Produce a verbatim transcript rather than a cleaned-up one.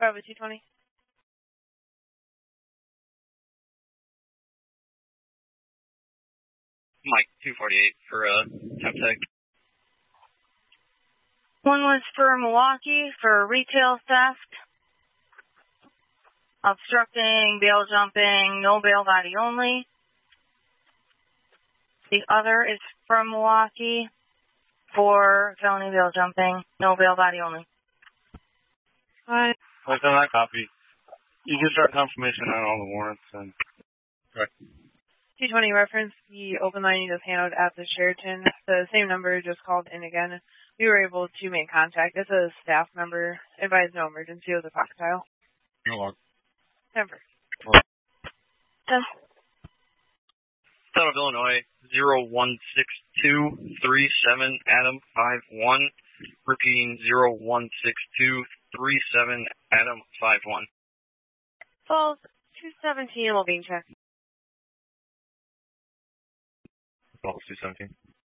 Bravo two twenty. Mike two forty-eight for uh, temp tech. One was for Milwaukee for retail theft, obstructing, bail jumping, no bail body only. The other is from Milwaukee for felony bail jumping, no bail body only. Alright. Like on that copy. You can start confirmation on all the warrants and correct. two twenty reference, the open line is handled at the Sheraton. The same number just called in again. We were able to make contact. It's a staff member. Advised no emergency with a pocket tile. No log. Temper. Ten. Town of Illinois, zero one six two three seven Adam five one. Repeating, zero one six two three seven Adam five one. Falls two seventeen will be checked. Falls two seventeen.